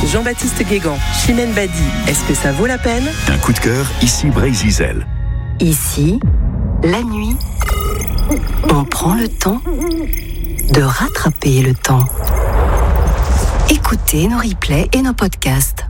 Jean-Baptiste Guégan, Chimène Badi, est-ce que ça vaut la peine ? Un coup de cœur, ici Brésil. Ici, la nuit, on prend le temps de rattraper le temps. Écoutez nos replays et nos podcasts.